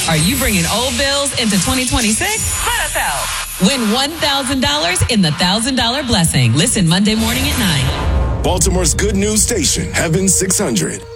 Are you bringing old bills into 2026? Let us help. Win $1,000 in the $1,000 Blessing. Listen Monday morning at 9. Baltimore's good news station, Heaven 600.